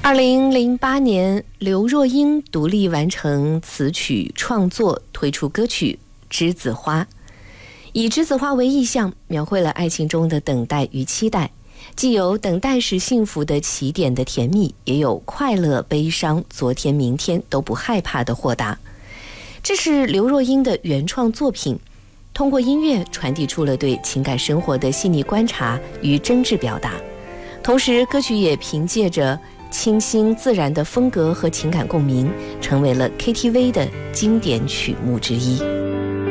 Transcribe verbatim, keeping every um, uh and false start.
二零零八年，刘若英独立完成词曲创作，推出歌曲《栀子花》，以栀子花为意象，描绘了爱情中的等待与期待，既有等待是幸福的起点的甜蜜，也有快乐、悲伤、昨天、明天都不害怕的豁达。这是刘若英的原创作品，通过音乐传递出了对情感生活的细腻观察与真挚表达，同时歌曲也凭借着清新自然的风格和情感共鸣，成为了 K T V 的经典曲目之一。